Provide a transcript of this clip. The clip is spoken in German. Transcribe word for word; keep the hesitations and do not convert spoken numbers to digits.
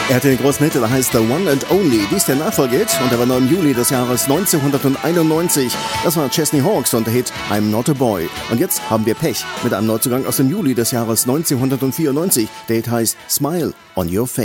Er hatte den großen Hit, der heißt The One and Only. Dies der Nachfolgehit und er war noch im Juli des Jahres neunzehnhunderteinundneunzig. Das war Chesney Hawkes und der Hit I'm Not a Boy. Und jetzt haben wir Pech mit einem Neuzugang aus dem Juli des Jahres neunzehnhundertvierundneunzig. Der Hit heißt Smile on Your Face.